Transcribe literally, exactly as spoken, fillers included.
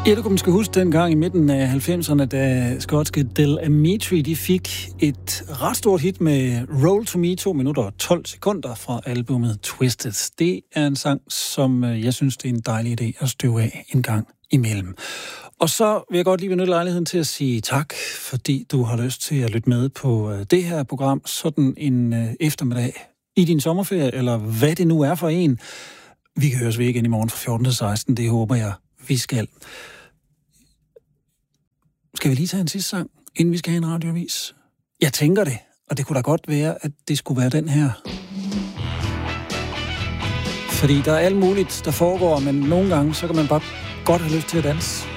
Ja, du kan måske huske dengang i midten af halvfemserne, da skotske Del Amitri, de fik et ret stort hit med Roll to Me, to minutter og tolv sekunder fra albumet Twisted. Det er en sang, som jeg synes, det er en dejlig idé at støve af en gang imellem. Og så vil jeg godt lige benytte lejligheden til at sige tak, fordi du har lyst til at lytte med på det her program sådan en eftermiddag i din sommerferie, eller hvad det nu er for en. Vi kan høres ved igen i morgen fra fjorten til seksten, det håber jeg, vi skal. Skal vi lige tage en sidste sang, inden vi skal have en radioavis? Jeg tænker det, og det kunne da godt være, at det skulle være den her. Fordi der er alt muligt, der foregår, men nogle gange, så kan man bare godt have lyst til at danse.